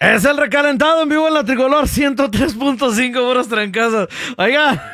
Es el recalentado en vivo en la Tricolor 103.5 puros trancazos. Oiga,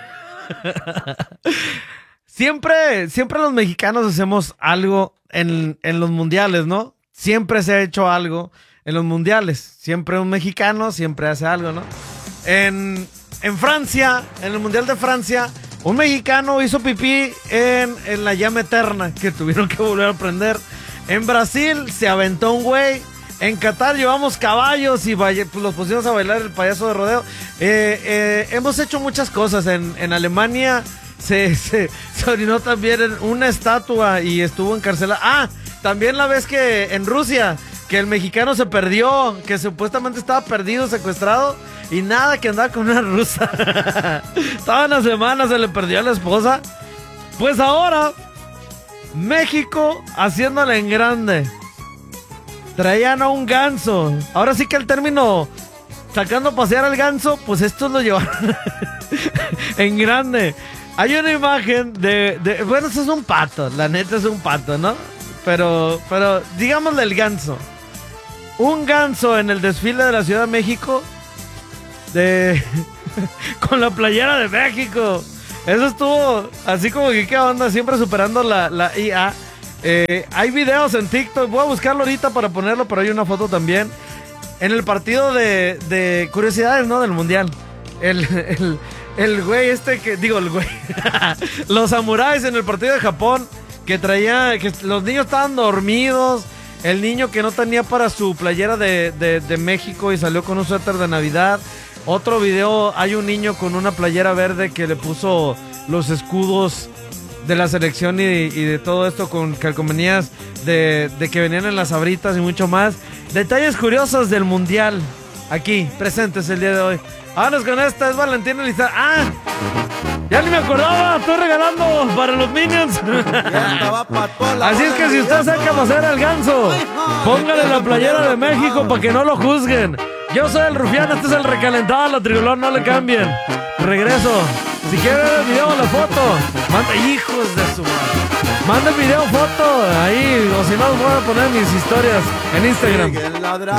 siempre los mexicanos hacemos algo en los mundiales, ¿no? Siempre se ha hecho algo en los mundiales. Siempre un mexicano siempre hace algo, ¿no? En Francia, en el Mundial de Francia, un mexicano hizo pipí en la llama eterna que tuvieron que volver a prender. En Brasil se aventó un güey. En Qatar llevamos caballos y pues los pusimos a bailar el payaso de rodeo. Hemos hecho muchas cosas. En Alemania se orinó también en una estatua y estuvo encarcelado. También la vez que en Rusia, que el mexicano se perdió, que supuestamente estaba perdido, secuestrado, y nada, que andaba con una rusa. Toda una semana se le perdió a la esposa. Pues ahora, México haciéndole en grande. Traían a un ganso. Ahora sí que el término sacando a pasear al ganso, pues estos lo llevaron en grande. Hay una imagen bueno, eso es un pato, la neta es un pato, ¿no? Pero digámosle el ganso. Un ganso en el desfile de la Ciudad de México con la playera de México. Eso estuvo así como que qué onda, siempre superando la IA. Hay videos en TikTok, voy a buscarlo ahorita para ponerlo, pero hay una foto también. En el partido de curiosidades, ¿no? Del mundial. El güey el güey. Los samuráis en el partido de Japón, que los niños estaban dormidos. El niño que no tenía para su playera de México y salió con un suéter de Navidad. Otro video, hay un niño con una playera verde que le puso los escudos de la selección y de todo esto con calcomanías de que venían en las Sabritas y mucho más. Detalles curiosos del mundial aquí presentes el día de hoy. Vámonos con esta, es Valentín Elizalde. Ya ni me acordaba, estoy regalando para los Minions. Así es que si usted saca a pasear al ganso, póngale la playera de México para que no lo juzguen. Yo soy el Rufián, este es el recalentado, la Tricolor, no le cambien. Regreso. Si quiere ver el video o la foto, manda, hijos de su madre. Manda el video, foto, ahí, o si no, los voy a poner en mis historias en Instagram.